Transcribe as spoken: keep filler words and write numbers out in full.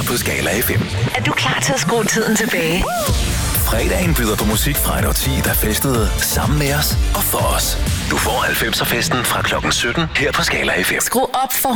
på Skala F M. Er du klar til at skrue tiden tilbage? Fredagen byder på musik fra et årti, der festede sammen med os og for os. Du får halvfemser festen fra klokken sytten her på Skala F M. Skru op for